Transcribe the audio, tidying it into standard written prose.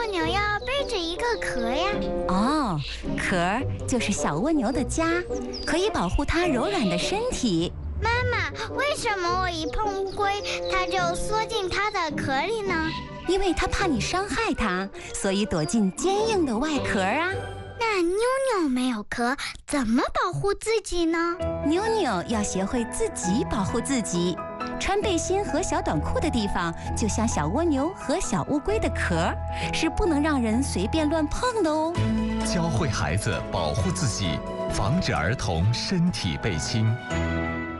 蜗牛要背着一个壳呀？ 哦，壳就是小蜗牛的家，可以保护它柔软的身体。 妈妈，为什么我一碰乌龟，它就缩进它的壳里呢？ 因为它怕你伤害它，所以躲进坚硬的外壳啊。 那妞妞没有壳，怎么保护自己呢？ 妞妞要学会自己保护自己。穿背心和小短裤的地方，就像小蜗牛和小乌龟的壳，是不能让人随便乱碰的哦。 教会孩子保护自己，防止儿童身体被侵。